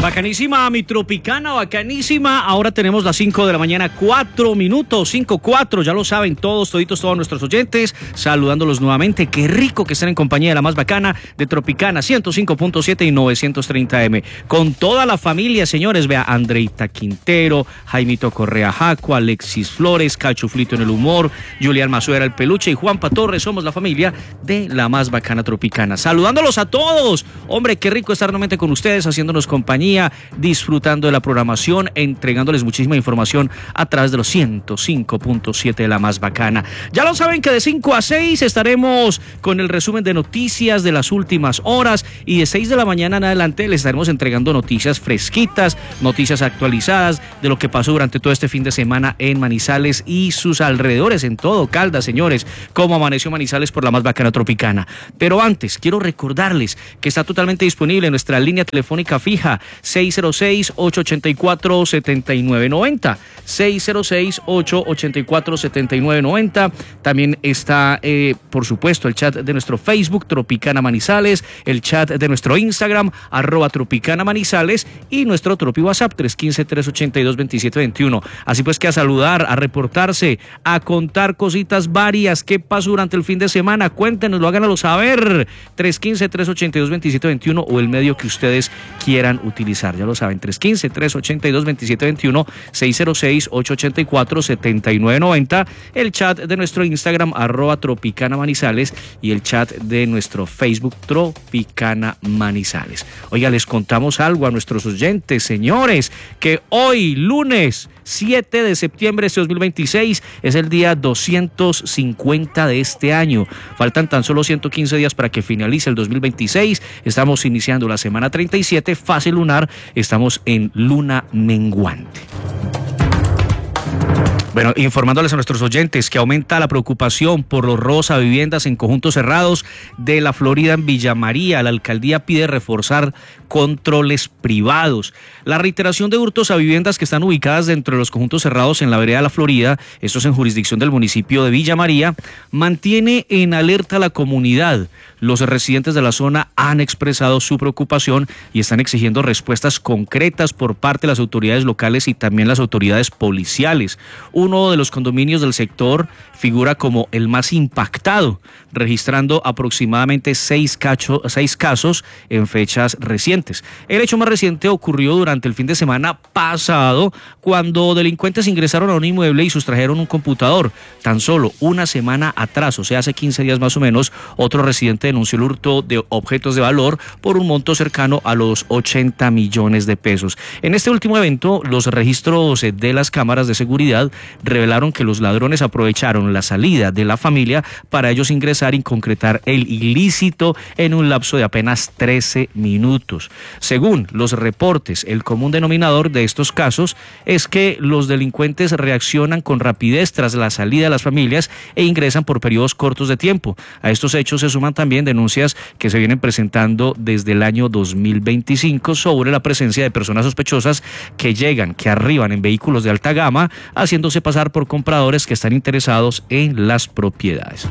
Bacanísima, mi Tropicana, bacanísima. Ahora tenemos las 5 de la mañana, 4 minutos, 5:04. Ya lo saben todos, toditos, todos nuestros oyentes. Saludándolos nuevamente. Qué rico que estén en compañía de la más bacana de Tropicana, 105.7 y 930M. Con toda la familia, señores. Vea, Andreita Quintero, Jaimito Correa Jaco, Alexis Flores, Cacho Flito en el humor, Julián Mazuera el peluche y Juanpa Torres. Somos la familia de la más bacana Tropicana. Saludándolos a todos. Hombre, qué rico estar nuevamente con ustedes, haciéndonos compañía, disfrutando de la programación, entregándoles muchísima información a través de los 105.7 de la más bacana. Ya lo saben que de 5 a 6 estaremos con el resumen de noticias de las últimas horas y de 6 de la mañana en adelante les estaremos entregando noticias fresquitas, noticias actualizadas de lo que pasó durante todo este fin de semana en Manizales y sus alrededores, en todo Caldas, señores, cómo amaneció Manizales por la más bacana Tropicana. Pero antes, quiero recordarles que está totalmente disponible nuestra línea telefónica fija 606-884-7990, 606-884-7990. También está, por supuesto, el chat de nuestro Facebook, Tropicana Manizales, el chat de nuestro Instagram, @Tropicana Manizales, y nuestro Tropi WhatsApp, 315-382-2721. Así pues que a saludar, a reportarse, a contar cositas varias. ¿Qué pasó durante el fin de semana? Cuéntenoslo, háganoslo saber. 315-382-2721 o el medio que ustedes quieran utilizar. Ya lo saben, 315-382-2721, 606-884-7990, el chat de nuestro Instagram, @Tropicana Manizales, y el chat de nuestro Facebook, Tropicana Manizales. Oiga, les contamos algo a nuestros oyentes, señores, que hoy, lunes 7 de septiembre de 2026, es el día 250 de este año. Faltan tan solo 115 días para que finalice el 2026. Estamos iniciando la semana 37, fase lunar. Estamos en luna menguante. Bueno, informándoles a nuestros oyentes que aumenta la preocupación por los robos a viviendas en conjuntos cerrados de la Florida en Villa María. La alcaldía pide reforzar controles privados. La reiteración de hurtos a viviendas que están ubicadas dentro de los conjuntos cerrados en la vereda de la Florida, esto es en jurisdicción del municipio de Villa María, mantiene en alerta a la comunidad. Los residentes de la zona han expresado su preocupación y están exigiendo respuestas concretas por parte de las autoridades locales y también las autoridades policiales. Uno de los condominios del sector figura como el más impactado, registrando aproximadamente 6 casos en fechas recientes. El hecho más reciente ocurrió durante el fin de semana pasado, cuando delincuentes ingresaron a un inmueble y sustrajeron un computador. Tan solo una semana atrás, o sea, hace 15 días más o menos, otro residente denunció el hurto de objetos de valor por un monto cercano a los 80 millones de pesos. En este último evento, los registros de las cámaras de seguridad revelaron que los ladrones aprovecharon la salida de la familia para ellos ingresar y concretar el ilícito en un lapso de apenas 13 minutos. Según los reportes, el común denominador de estos casos es que los delincuentes reaccionan con rapidez tras la salida de las familias e ingresan por periodos cortos de tiempo. A estos hechos se suman también denuncias que se vienen presentando desde el año 2025 sobre la presencia de personas sospechosas que llegan, que arriban en vehículos de alta gama, haciéndose pasar por compradores que están interesados en las propiedades.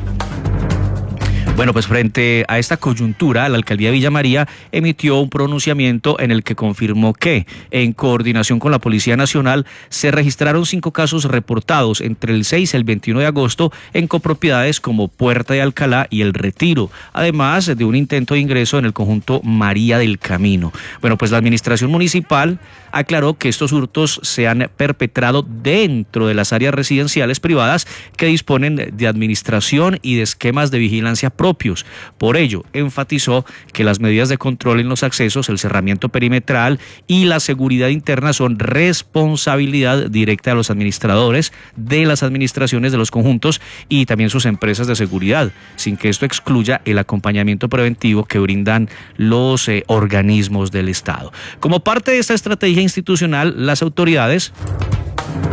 Bueno, pues frente a esta coyuntura, la alcaldía de Villa María emitió un pronunciamiento en el que confirmó que, en coordinación con la Policía Nacional, se registraron 5 casos reportados entre el 6 y el 21 de agosto en copropiedades como Puerta de Alcalá y El Retiro, además de un intento de ingreso en el conjunto María del Camino. Bueno, pues la administración municipal aclaró que estos hurtos se han perpetrado dentro de las áreas residenciales privadas que disponen de administración y de esquemas de vigilancia propios. Por ello, enfatizó que las medidas de control en los accesos, el cerramiento perimetral y la seguridad interna son responsabilidad directa de los administradores de las administraciones de los conjuntos y también sus empresas de seguridad, sin que esto excluya el acompañamiento preventivo que brindan los organismos del Estado. Como parte de esta estrategia institucional, las autoridades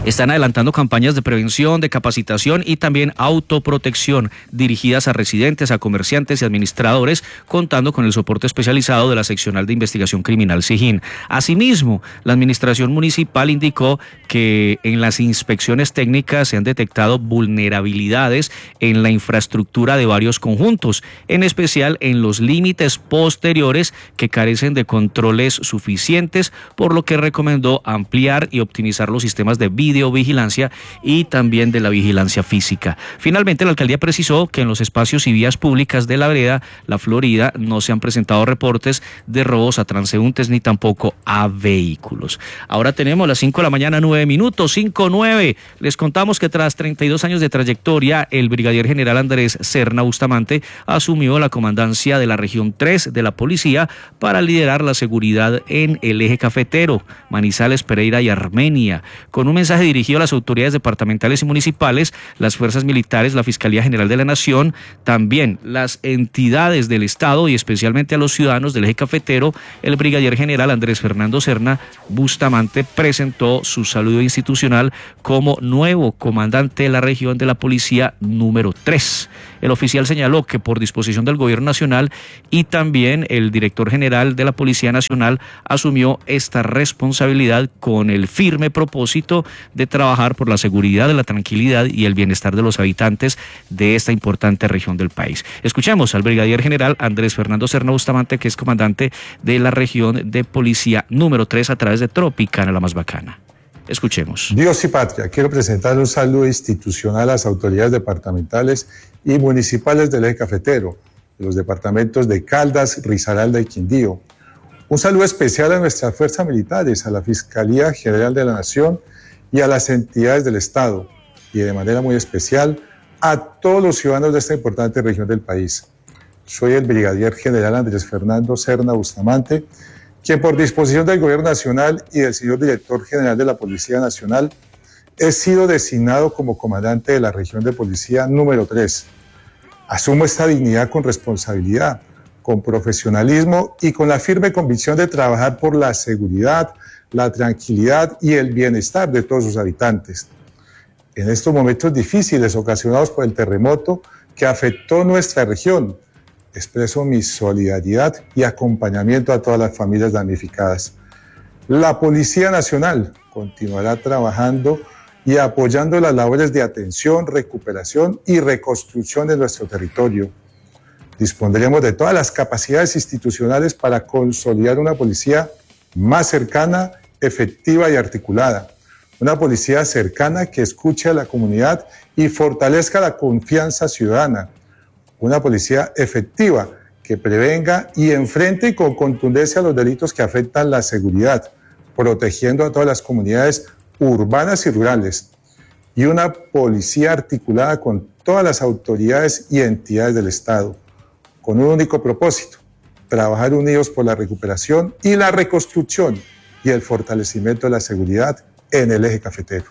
Están adelantando campañas de prevención, de capacitación y también autoprotección dirigidas a residentes, a comerciantes y administradores, contando con el soporte especializado de la Seccional de Investigación Criminal SIJIN. Asimismo, la administración municipal indicó que en las inspecciones técnicas se han detectado vulnerabilidades en la infraestructura de varios conjuntos, en especial en los límites posteriores que carecen de controles suficientes, por lo que recomendó ampliar y optimizar los sistemas de videovigilancia y también de la vigilancia física. Finalmente, la alcaldía precisó que en los espacios y vías públicas de la vereda La Florida no se han presentado reportes de robos a transeúntes ni tampoco a vehículos. Ahora tenemos las 5 de la mañana, 9 minutos, 5:09. Les contamos que tras 32 años de trayectoria, el brigadier general Andrés Serna Bustamante asumió la comandancia de la región 3 de la policía para liderar la seguridad en el eje cafetero, Manizales, Pereira y Armenia. Con un mensaje dirigido a las autoridades departamentales y municipales, las fuerzas militares, la Fiscalía General de la Nación, también las entidades del Estado y especialmente a los ciudadanos del eje cafetero, el brigadier general Andrés Fernando Serna Bustamante presentó su saludo institucional como nuevo comandante de la región de la policía número 3. El oficial señaló que por disposición del gobierno nacional y también el director general de la Policía Nacional asumió esta responsabilidad con el firme propósito de trabajar por la seguridad, la tranquilidad y el bienestar de los habitantes de esta importante región del país. Escuchemos al brigadier general Andrés Fernando Serna Bustamante, que es comandante de la región de policía número 3 a través de Tropicana, la más bacana. Escuchemos. Dios y patria, quiero presentar un saludo institucional a las autoridades departamentales y municipales del eje cafetero, de los departamentos de Caldas, Risaralda y Quindío. Un saludo especial a nuestras fuerzas militares, a la Fiscalía General de la Nación y a las entidades del Estado, y de manera muy especial a todos los ciudadanos de esta importante región del país. Soy el brigadier general Andrés Fernando Serna Bustamante, quien por disposición del Gobierno Nacional y del señor Director General de la Policía Nacional, he sido designado como comandante de la región de policía número 3. Asumo esta dignidad con responsabilidad, con profesionalismo y con la firme convicción de trabajar por la seguridad, la tranquilidad y el bienestar de todos sus habitantes. En estos momentos difíciles ocasionados por el terremoto que afectó nuestra región, expreso mi solidaridad y acompañamiento a todas las familias damnificadas. La Policía Nacional continuará trabajando y apoyando las labores de atención, recuperación y reconstrucción de nuestro territorio. Dispondremos de todas las capacidades institucionales para consolidar una policía más cercana, efectiva y articulada. Una policía cercana que escuche a la comunidad y fortalezca la confianza ciudadana. Una policía efectiva que prevenga y enfrente con contundencia los delitos que afectan la seguridad, protegiendo a todas las comunidades urbanas y rurales. Y una policía articulada con todas las autoridades y entidades del Estado, con un único propósito: trabajar unidos por la recuperación y la reconstrucción y el fortalecimiento de la seguridad en el eje cafetero.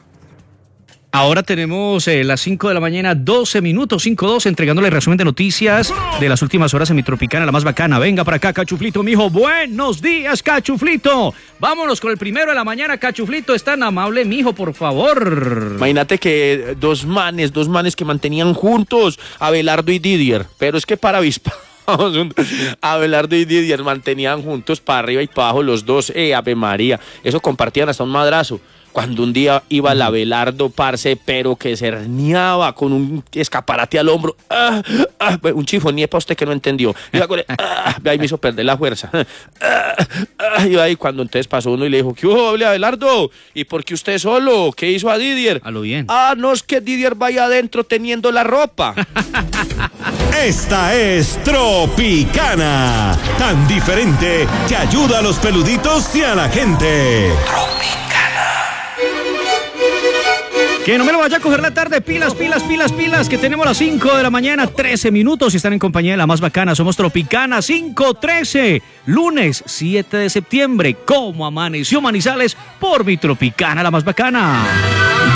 Ahora tenemos las 5 de la mañana, 12 minutos, 5:12, entregándole el resumen de noticias de las últimas horas en mi Tropicana, la más bacana. Venga para acá, Cachuflito, mijo. Buenos días, Cachuflito. Vámonos con el primero de la mañana, Cachuflito. Es tan amable, mijo, por favor. Imagínate que dos manes que mantenían juntos, Abelardo y Didier, pero es que para avispa. Abelardo y Didier mantenían juntos para arriba y para abajo los dos, Ave María, eso compartían hasta un madrazo. Cuando un día iba el Abelardo, parce, pero que se herniaba con un escaparate al hombro, un chifonía para usted que no entendió, iba con ahí me hizo perder la fuerza, y ahí cuando entonces pasó uno y le dijo, ¿qué hubo, Abelardo? ¿Y por qué usted solo? ¿Qué hizo a Didier? A lo bien. No es que Didier vaya adentro teniendo la ropa. Esta es Tropicana, tan diferente que ayuda a los peluditos y a la gente. Que no me lo vaya a coger la tarde, pilas, que tenemos las 5 de la mañana, 13 minutos y están en compañía de la más bacana. Somos Tropicana, 5:13, lunes 7 de septiembre. ¿Cómo amaneció Manizales? Por mi Tropicana, la más bacana.